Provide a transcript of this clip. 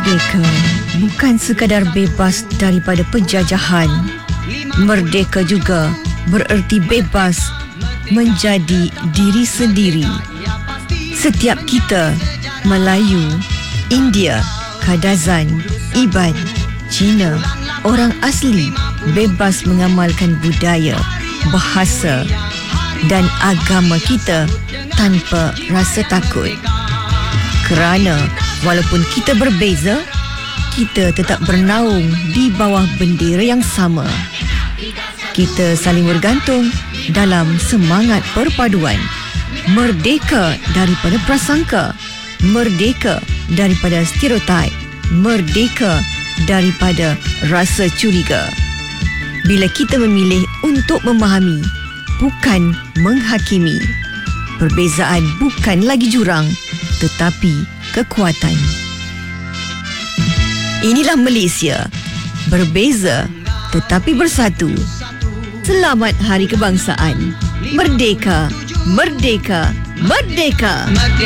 Merdeka bukan sekadar bebas daripada penjajahan. Merdeka juga bererti bebas menjadi diri sendiri. Setiap kita, Melayu, India, Kadazan, Iban, Cina, orang asli bebas mengamalkan budaya, bahasa dan agama kita tanpa rasa takut. Kerana walaupun kita berbeza, kita tetap bernaung di bawah bendera yang sama. Kita saling bergantung dalam semangat perpaduan. Merdeka daripada prasangka, merdeka daripada stereotip, merdeka daripada rasa curiga. Bila kita memilih untuk memahami, bukan menghakimi. Perbezaan bukan lagi jurang, tetapi kekuatan. Inilah Malaysia, berbeza tetapi bersatu. Selamat Hari Kebangsaan. Merdeka, merdeka, merdeka.